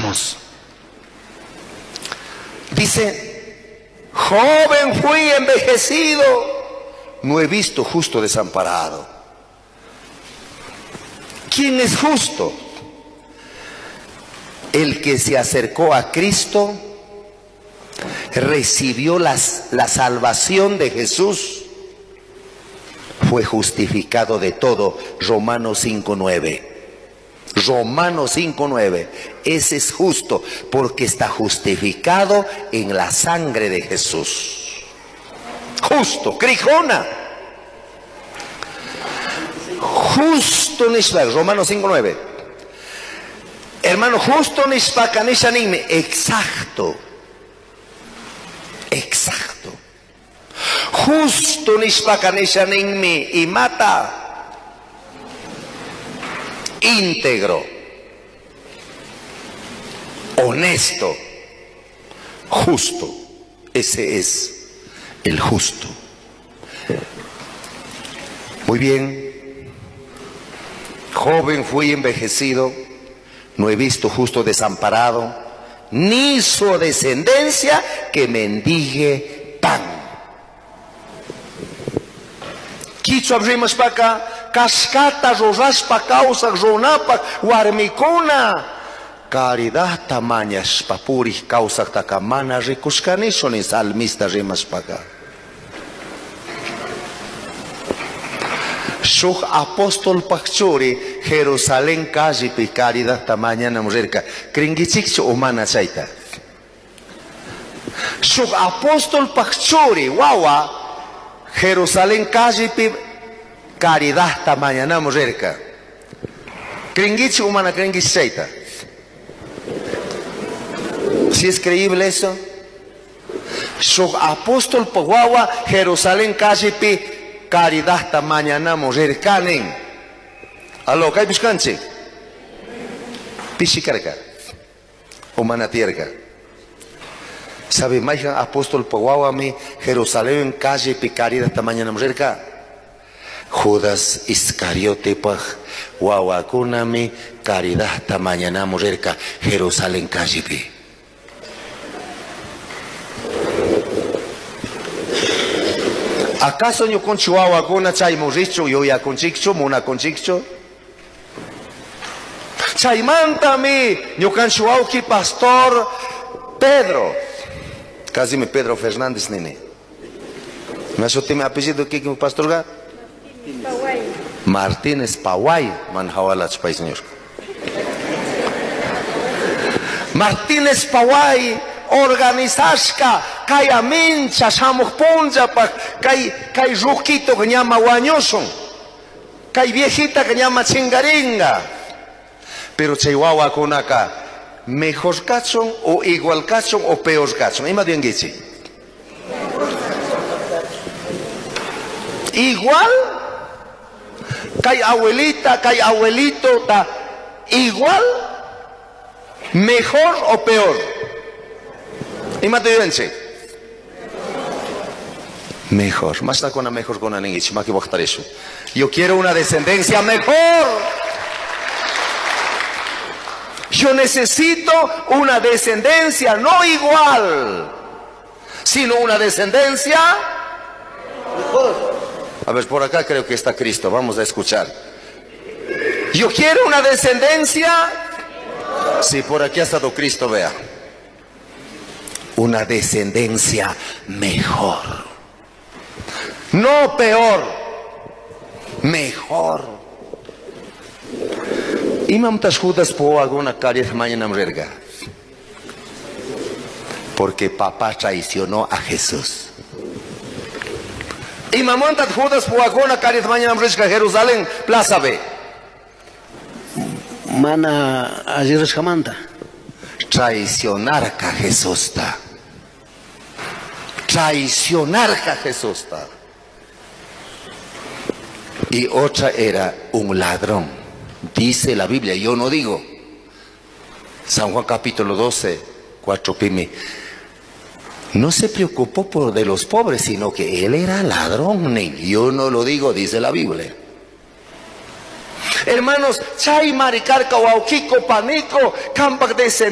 Leamos. Dice, joven fui envejecido, no he visto justo desamparado. ¿Quién es justo? El que se acercó a Cristo, recibió la salvación de Jesús, fue justificado de todo. Romanos 5:9. Romanos 5:9. Ese es justo porque está justificado en la sangre de Jesús. Justo, crijona. Justo nishpa, Romanos 5:9. Hermano, justo nishpa kanishanime. Exacto. Exacto. Justo nishpa kanishanime y mata. Íntegro. Honesto. Justo. Ese es el justo. Muy bien. Joven fui envejecido, no he visto justo desamparado, ni su descendencia que mendigue pan. Kichu abrimas paka, cascata rosaspa causa ronapa warmicuna. Caridad tamañas papuri causa takamana rikuscanishon es salmista rimas paka. Shuk apóstol pachuri Jerusalén calle picaridad tamaña namurerka kringichikcho humana chaita. Shuk apóstol pachuri wawa Jerusalén calle picaridad tamaña namurerka kringicho humana kringich chaita. ¿Si es creíble eso? Shuk apóstol pawawa Jerusalén calle pi caridad tamaña mujer canen. Aló, ¿qué buscanche? Pishikarka. Humana tierga. ¿Sabe más apóstol Paguawami Jerusalén calle pi caridad tamaña mujer ca? Judas Iscariote paj wawakunami caridad tamaña mujer ca Jerusalén calle pi. ¿Acaso yo con Chihuahua con chay morricho yo ya con chicho mona con chicho? Chay mantami yo con Chihuahua que pastor Pedro, casi me Pedro Fernández nene. ¿Me has oído mi apellido que pastor ga? Martínez Paway manjawala chpay señor. Martínez Paway organizasca kaya mincha shamuj punja pa kay ruquito que llama guañoso, kay viejita que llama chingaringa, pero chihuahua con acá mejor cachón o igual cachón o peor cachón. ¿Y más bien gichi? Igual kay abuelita kay abuelito ta igual, mejor o peor. ¿Y más te mejor, más está con la mejor con la niña, más que votar eso. Yo quiero una descendencia mejor. Yo necesito una descendencia no igual, sino una descendencia mejor. A ver, por acá creo que está Cristo, vamos a escuchar. Yo quiero una descendencia. Sí, por aquí ha estado Cristo, vea. Una descendencia mejor, no peor, mejor. Imam tas Judas po alguna caries mañana merga, porque papá traicionó a Jesús. Imam tas Judas po alguna caries mañana merga Jerusalén Plaza B. Mana ayer jamanta. Traicionar a Jesús está. Traicionar a Jesús está. Y otra era un ladrón. Dice la Biblia, yo no digo. San Juan capítulo 12, 4 pimi. No se preocupó de los pobres, sino que él era ladrón. Yo no lo digo, dice la Biblia. Hermanos, chay maricarca o auquico panico, campak de